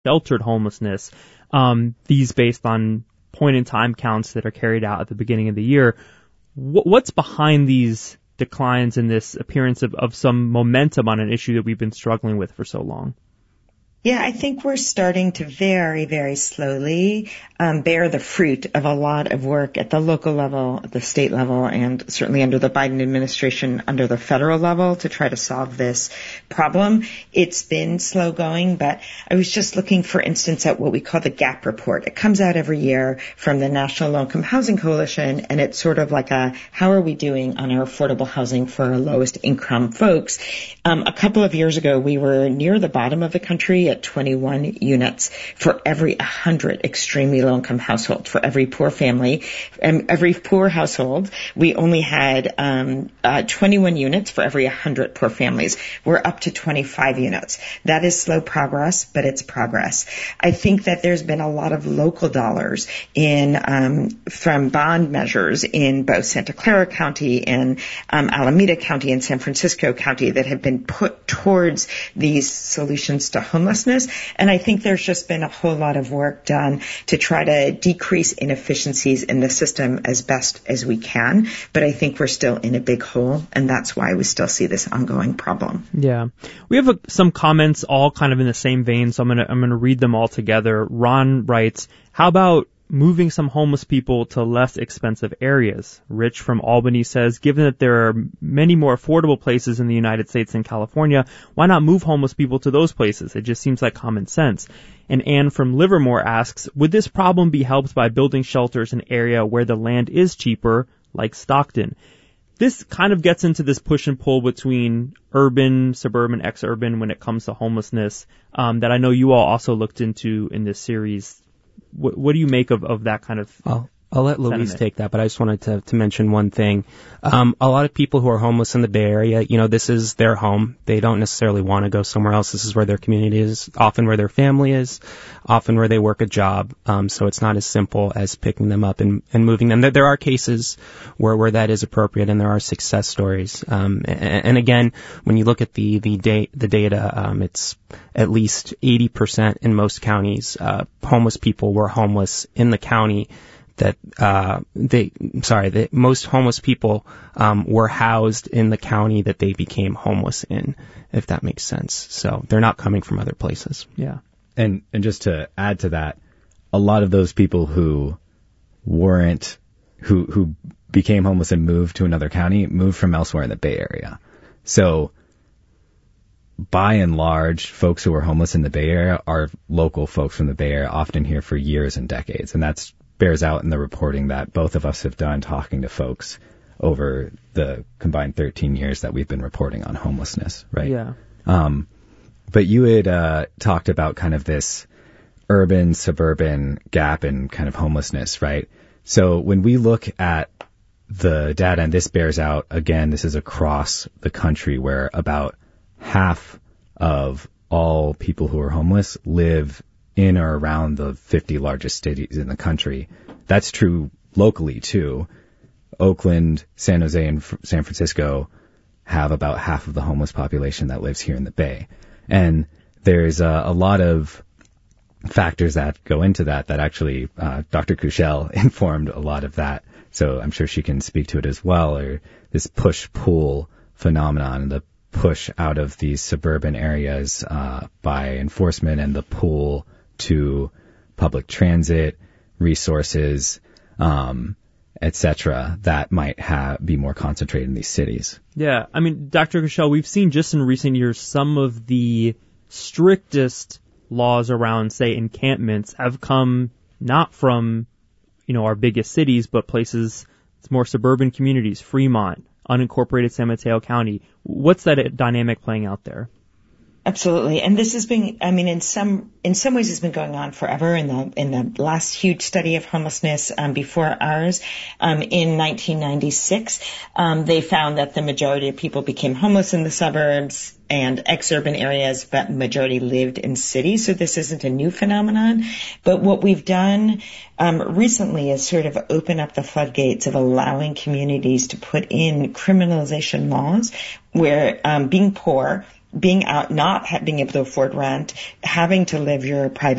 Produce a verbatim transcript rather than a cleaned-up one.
sheltered homelessness, um, these based on point-in-time counts that are carried out at the beginning of the year. W- what's behind these declines and this appearance of, of some momentum on an issue that we've been struggling with for so long? Yeah, I think we're starting to very, very slowly um, bear the fruit of a lot of work at the local level, at the state level, and certainly under the Biden administration, under the federal level to try to solve this problem. It's been slow going, but I was just looking, for instance, at what we call the GAP report. It comes out every year from the National Low-Income Housing Coalition, and it's sort of like a, how are we doing on our affordable housing for our lowest income folks? Um, a couple of years ago, we were near the bottom of the country at twenty-one units for every one hundred extremely low-income households. For every poor family, and every poor household, we only had um, uh, twenty-one units for every one hundred poor families. We're up to twenty-five units. That is slow progress, but it's progress. I think that there's been a lot of local dollars in um, from bond measures in both Santa Clara County and um, Alameda County and San Francisco County that have been put towards these solutions to homelessness. And I think there's just been a whole lot of work done to try to decrease inefficiencies in the system as best as we can. But I think we're still in a big hole, and that's why we still see this ongoing problem. Yeah. We have a, some comments all kind of in the same vein, so I'm going to I'm going to read them all together. Ron writes, how about moving some homeless people to less expensive areas? Rich from Albany says, given that there are many more affordable places in the United States than California, why not move homeless people to those places? It just seems like common sense. And Anne from Livermore asks, would this problem be helped by building shelters in an area where the land is cheaper, like Stockton? This kind of gets into this push and pull between urban, suburban, ex-urban when it comes to homelessness, um, that I know you all also looked into in this series. What, what do you make of, of that kind of I'll, I'll let Louise sentiment? take that, but I just wanted to, to mention one thing. Um, a lot of people who are homeless in the Bay Area, you know, this is their home. They don't necessarily want to go somewhere else. This is where their community is, often where their family is, often where they work a job. Um, so it's not as simple as picking them up and, and moving them. There, there are cases where, where that is appropriate, and there are success stories. Um, and, and again, when you look at the, the, da- the data, um, it's at least eighty percent in most counties. Uh, homeless people were homeless in the county that uh they sorry that most homeless people um were housed in the county that they became homeless in, if that makes sense. So they're not coming from other places. Yeah. And and just to add to that, a lot of those people who weren't who who became homeless and moved to another county moved from elsewhere in the Bay Area. So by and large, folks who are homeless in the Bay Area are local folks from the Bay Area, often here for years and decades. And that's bears out in the reporting that both of us have done talking to folks over the combined thirteen years that we've been reporting on homelessness, right? Yeah. Um, but you had uh, talked about kind of this urban, suburban gap in kind of homelessness, right? So when we look at the data, and this bears out, again, this is across the country where about half of all people who are homeless live in or around the fifty largest cities in the country. That's true locally too. Oakland, San Jose, and F- San Francisco have about half of the homeless population that lives here in the Bay. And there's uh, a lot of factors that go into that that actually uh, Doctor Kuchel informed a lot of that. So I'm sure she can speak to it as well, or this push-pull phenomenon, the push out of these suburban areas uh, by enforcement and the pull to public transit, resources, um, et cetera, that might have, be more concentrated in these cities. Yeah, I mean, Doctor Kuchel, we've seen just in recent years some of the strictest laws around, say, encampments have come not from, you know, our biggest cities, but places, it's more suburban communities, Fremont, unincorporated San Mateo County. What's that dynamic playing out there? Absolutely. And this has been, I mean, in some, in some ways it's been going on forever. In the, in the last huge study of homelessness, um, before ours, um, in nineteen ninety-six, um, they found that the majority of people became homeless in the suburbs and ex-urban areas, but majority lived in cities. So this isn't a new phenomenon. But what we've done, um, recently is sort of open up the floodgates of allowing communities to put in criminalization laws where, um, being poor, being out, not being able to afford rent, having to live your private